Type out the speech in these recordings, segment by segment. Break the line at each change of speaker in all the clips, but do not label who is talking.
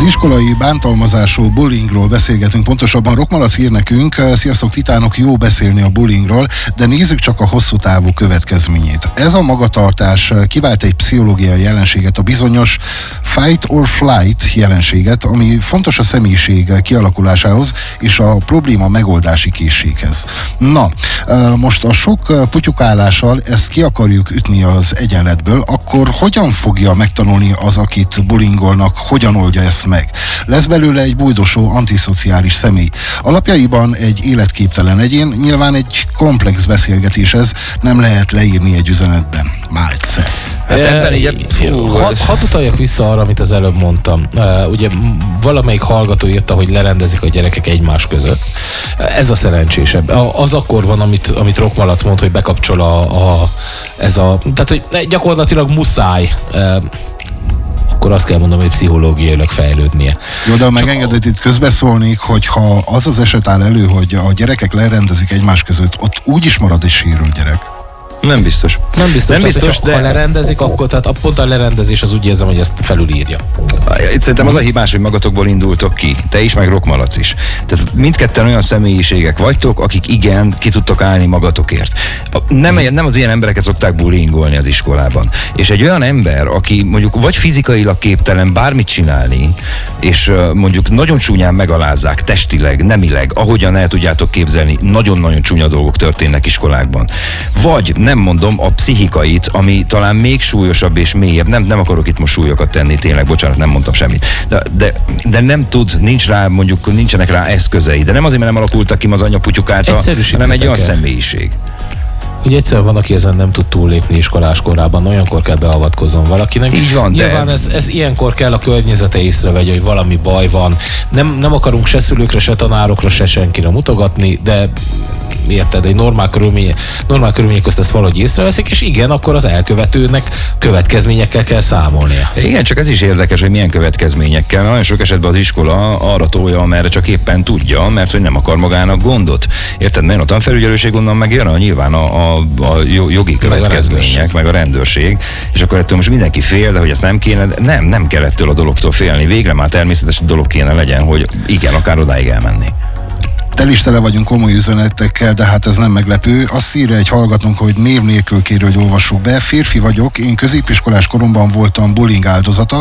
iskolai bántalmazásról, bullyingról beszélgetünk, pontosabban Rokmalac ír nekünk. Sziasztok titánok, jó beszélni a bullyingról, de nézzük csak a hosszú távú következményét. Ez a magatartás kivált egy pszichológiai jelenséget, a bizonyos fight or flight jelenséget, ami fontos a személyiség kialakulásához és a probléma megoldási készséghez. Na, most a sok putyukálással ezt ki akarjuk ütni az egyenletből, akkor hogyan fogja megtanulni az, akit bullyingolnak, hogyan oldja ezt meg? Lesz belőle egy bujdosó, antiszociális személy. Alapjaiban egy életképtelen egyén, nyilván egy komplex beszélgetés ez, nem lehet leírni egy üzenetben. Már egyszer.
Hadd utaljak vissza arra, amit az előbb mondtam. Ugye valamelyik hallgató írta, hogy lerendezik a gyerekek egymás között. Ez a szerencsésebb. Az akkor van, amit Rokmalac mond, hogy bekapcsol tehát, hogy gyakorlatilag muszáj akkor azt kell mondom, hogy pszichológiailag fejlődnie.
Jó, de megengedett itt közbeszólnék, hogyha az az eset áll elő, hogy a gyerekek lerendezik egymás között, ott úgy is marad egy sérült gyerek.
Nem biztos.
De ha lerendezik, akkor tehát pont a lerendezés az úgy érzem, hogy ezt felülírja.
Itt szerintem az a hibás, hogy magatokból indultok ki. Te is, meg Rokmalac is. Tehát mindketten olyan személyiségek vagytok, akik igen, ki tudtok állni magatokért. Nem az ilyen embereket szokták bullyingolni az iskolában. És egy olyan ember, aki mondjuk vagy fizikailag képtelen bármit csinálni, és mondjuk nagyon csúnyán megalázzák testileg, nemileg, ahogyan el tudjátok képzelni, nagyon-nagyon csúnya dolgok történnek iskolákban. Vagy nem mondom a pszichikait, ami talán még súlyosabb és mélyebb. Nem akarok itt most súlyokat tenni, tényleg, bocsánat, nem mondtam semmit. De nem tud, nincsenek rá eszközei. De nem azért, mert nem alakultak ki az anyaputyukáltal, hanem egy olyan személyiség.
Ugye egyszer van, aki ezen nem tud túllépni iskolás korában, olyankor kell beavatkozzon valakinek.
Így van,
nyilván ez ilyenkor kell a környezete észrevegye, hogy valami baj van. Nem akarunk se szülőkre, se tanárokra, se senkire mutogatni, de érted, egy normál körülmények közt ezt valahogy észreveszik, és igen, akkor az elkövetőnek következményekkel kell számolnia.
Igen, csak ez is érdekes, hogy milyen következményekkel. Nagyon sok esetben az iskola arra tolja, amerre csak éppen tudja, mert hogy nem akar magának gondot. Érted, mert a tanfelügyelőség onnan megjön nyilván a jogi következmények, meg a rendőrség, és akkor ettől most mindenki fél, de hogy ezt nem kéne, nem kell ettől a dologtól félni. Végre már természetes dolog kéne legyen, hogy igen, akár odáig elmenni.
Tele vagyunk komoly üzenetekkel, de hát ez nem meglepő. Azt írja egy hallgatónk, hogy név nélkül kérő, hogy olvassuk be. Férfi vagyok, én középiskolás koromban voltam bullying áldozata.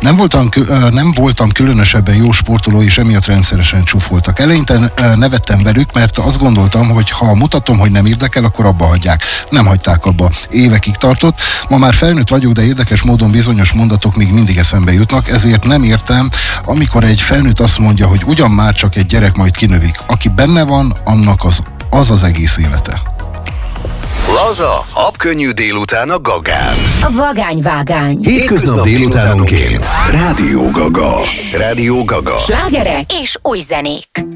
Nem voltam különösebben jó sportoló, és emiatt rendszeresen csúfoltak. Eleinte nevettem velük, mert azt gondoltam, hogy ha mutatom, hogy nem érdekel, akkor abba hagyják. Nem hagyták abba. Évekig tartott. Ma már felnőtt vagyok, de érdekes módon bizonyos mondatok még mindig eszembe jutnak, ezért nem értem, amikor egy felnőtt azt mondja, hogy ugyan már csak egy gyerek, majd kinövik. Aki benne van, annak az egész élete.
Laza, habkönnyű délután a Gagán.
A vagányvágány.
Hétköznap délutánonként. Rádió Gaga.
Slágerek és új zenék.